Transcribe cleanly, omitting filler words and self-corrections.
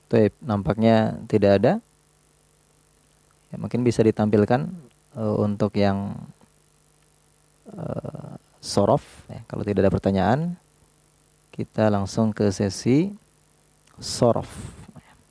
Tuh, nampaknya tidak ada. Ya, mungkin bisa ditampilkan untuk yang sorof. Ya, kalau tidak ada pertanyaan, kita langsung ke sesi sorof.